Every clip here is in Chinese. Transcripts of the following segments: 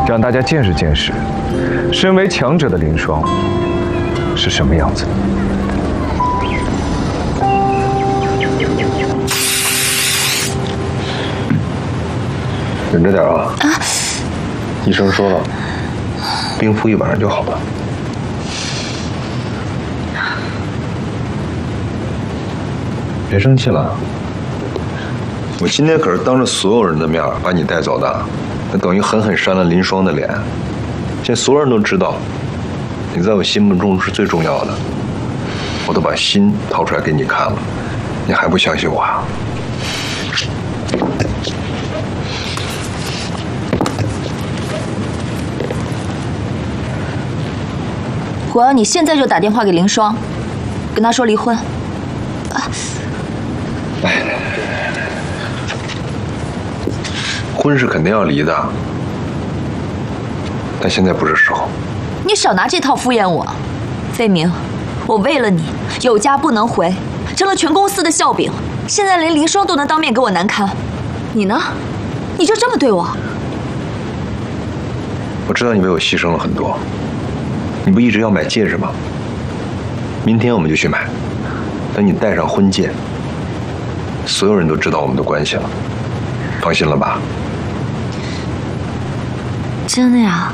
让大家见识见识，身为强者的林霜是什么样子。忍着点啊！医生说了，冰敷1晚上就好了。别生气了，我今天可是当着所有人的面把你带走的，那等于狠狠扇了林霜的脸。现在所有人都知道，你在我心目中是最重要的，我都把心掏出来给你看了，你还不相信我啊？ 我要你现在就打电话给林霜，跟她说离婚。 婚是肯定要离的，但现在不是时候。 你少拿这套敷衍我，费明，我为了你有家不能回，成了全公司的笑柄，现在连林霜都能当面给我难堪，你呢？你就这么对我？ 我知道你为我牺牲了很多，你不一直要买戒指吗？明天我们就去买，等你戴上婚戒，所有人都知道我们的关系了，放心了吧？ 真的呀？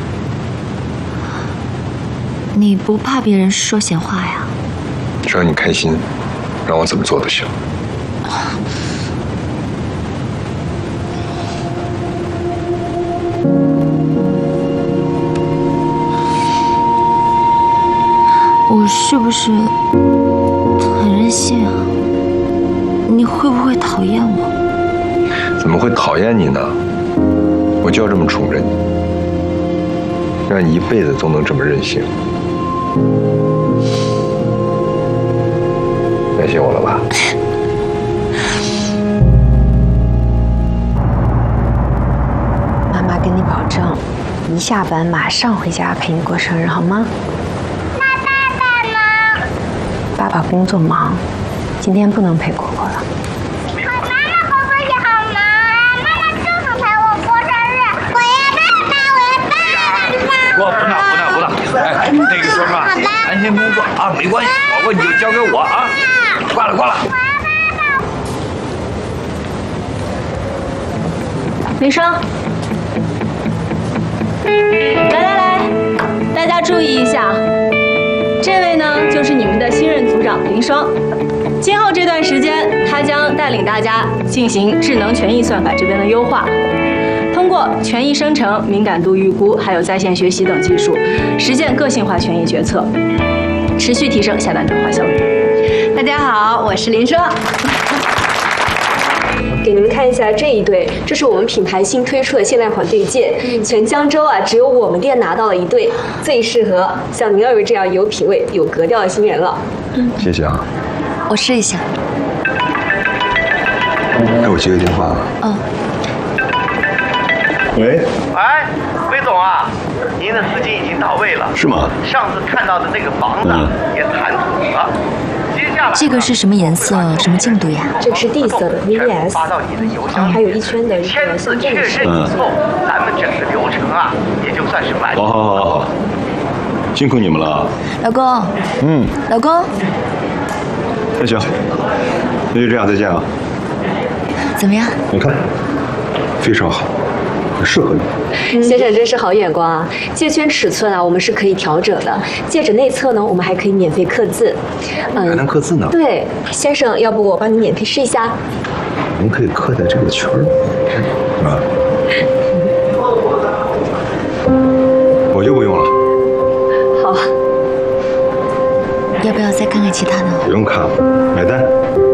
你不怕别人说闲话呀？ 只要你开心，让我怎么做都行。 我是不是很任性啊？你会不会讨厌我？ 怎么会讨厌你呢？我就要这么宠着你，让你一辈子都能这么任性。感谢我了吧？ 妈妈跟你保证，一下班马上回家陪你过生日，好吗？ 那爸爸呢？ 爸爸工作忙，今天不能陪果果了。 妈妈工作也好忙啊，妈妈就是陪我过生日。我要爸爸，我要爸爸。 不闹！哎，那个什么，安心工作啊，没关系，果果你就交给我啊。挂了。 林霜，来，大家注意一下，这位呢就是你们的新任组长林霜。今后这段时间，他将带领大家进行智能权益算法这边的优化，通过权益生成、敏感度预估，还有在线学习等技术，实现个性化权益决策，持续提升下单转化效率。大家好，我是林霜。给你们看一下这一对，这是我们品牌新推出的限量款对戒，全江州啊只有我们店拿到了1对，最适合像您2位这样有品位、有格调的新人了。 谢谢啊。 我试一下。 哎，我接个电话。 嗯。 喂。 哎，魏总啊，您的资金已经到位了。 是吗？ 上次看到的那个房子也谈妥了。 这个是什么颜色？什么净度呀？ 这个是地色的 VVS， 发到你的邮箱， 还有1圈的一个签字确认以后，咱们整个流程啊，也就算是完成。 好，辛苦你们了。 老公。老公。 那行，那就这样，再见啊。 怎么样？ 你看，非常好，很适合你。 先生真是好眼光啊！戒圈尺寸啊，我们是可以调整的。戒指内侧呢，我们还可以免费刻字。 还能刻字呢？ 对，先生，要不我帮你免费试一下？ 您可以刻在这个圈儿，是吧？我就不用了。 好。 要不要再看看其他的？ 不用看了，买单。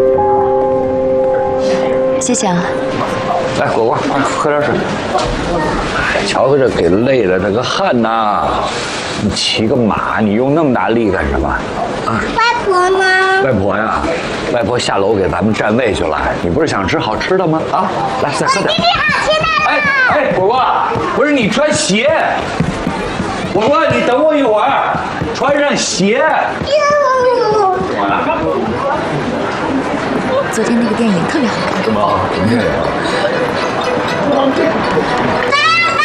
谢谢啊。 来，果果，喝点水。瞧他这给累的这个汗呐！你骑个马，你用那么大力干什么？啊？ 外婆呢？ 外婆呀，外婆下楼给咱们占位去了。你不是想吃好吃的吗？啊，来，再喝点。 弟弟好期待。 哎，果果，不是你穿鞋。果果，你等我一会儿，穿上鞋。 昨天那个电影特别好看。 什么？什么电影？ 爸爸。